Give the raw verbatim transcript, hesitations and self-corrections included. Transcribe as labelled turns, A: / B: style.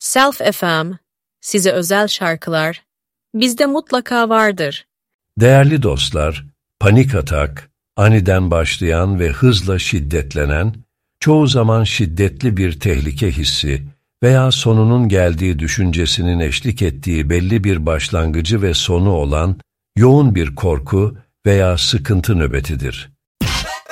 A: Self F M, size özel şarkılar, bizde mutlaka vardır.
B: Değerli dostlar, panik atak, aniden başlayan ve hızla şiddetlenen, çoğu zaman şiddetli bir tehlike hissi veya sonunun geldiği düşüncesinin eşlik ettiği belli bir başlangıcı ve sonu olan yoğun bir korku veya sıkıntı nöbetidir.